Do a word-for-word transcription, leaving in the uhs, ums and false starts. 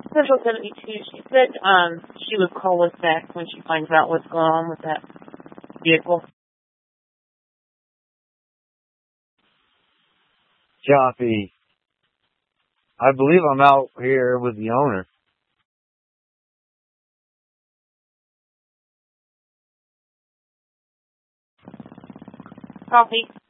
Central seventy-two, she said um, she would call us back when she finds out what's going on with that vehicle. Copy. I believe I'm out here with the owner. Copy.